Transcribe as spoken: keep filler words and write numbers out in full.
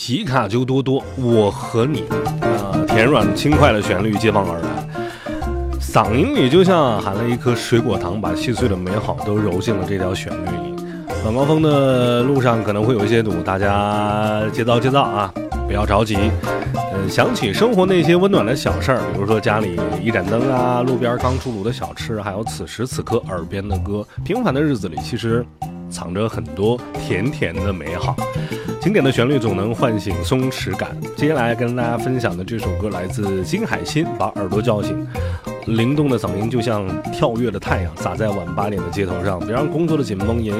皮卡丘多多，我和你，呃，甜软轻快的旋律接踵而来，嗓音里就像含了一颗水果糖，把细碎的美好都揉进了这条旋律里。晚高峰的路上可能会有一些堵，大家节躁节躁啊，不要着急。呃，想起生活那些温暖的小事儿，比如说家里一盏灯啊，路边刚出炉的小吃，还有此时此刻耳边的歌。平凡的日子里，其实藏着很多甜甜的美好。经典的旋律总能唤醒松弛感。接下来跟大家分享的这首歌来自金海心，把耳朵叫醒。灵动的嗓音就像跳跃的太阳，洒在晚八点的街头上，别让工作的紧绷